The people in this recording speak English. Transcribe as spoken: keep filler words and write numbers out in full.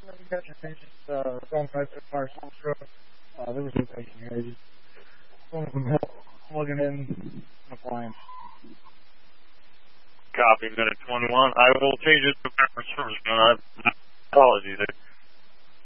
You got your patients uh, going by the fire stroke. Uh, there was no patient here. Just going from help plugging in an appliance. Copy, minute twenty-one. I will change it to member service. My apologies.